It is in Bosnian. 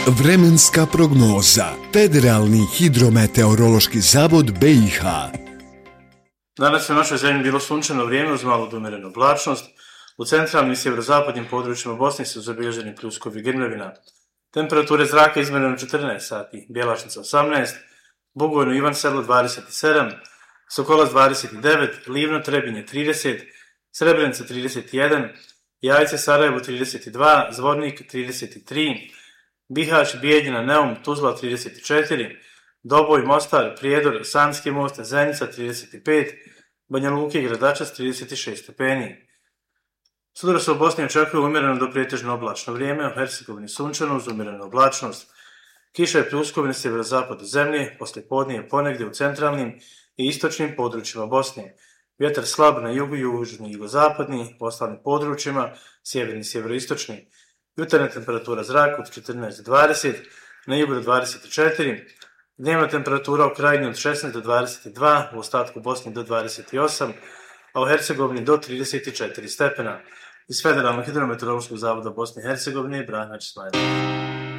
Vremenska prognoza. Federalni hidrometeorološki zavod BiH. Danas je u našoj zemlji bilo sunčano vrijeme uz malo umjerenu oblačnost. U centralnim i sjeverozapadnim područjima Bosne su zabilježeni pljuskovi grmljavina. Temperature zraka izmjerene 14 sati, Bjelašnica 18, Bugojno Ivan Sedlo 27, Sokolac 29, Livno Trebinje 30, Srebrenica 31, Jajce Sarajevo 32, Zvornik 33, Bihać, Bijeljina, Neum, Tuzla 34, Doboj, Mostar, Prijedor, Sanski Most, Zenica 35, Banja Luka i Gradačac 36 stepeni. Sutra se u Bosni očekuje umjereno do pretežno oblačno vrijeme, u Hercegovini sunčano uz umjerenu oblačnost. Kiša i pljuskovi na sjeverozapadu zemlje, poslije podnije ponegdje u centralnim i istočnim područjima Bosne. Vjetar slab na jugu, južni i jugozapadni, u ostalim područjima, sjeverni i sjeveroistočni. Jutarnja temperatura zraka od 14 do 20, na jugu do 24, dnevna temperatura u krajini od 16 do 22, u ostatku Bosne do 28, a u Hercegovini do 34 stepena. Iz Federalnog hidrometeorološkog zavoda Bosne i Hercegovine, Branić Smajlov.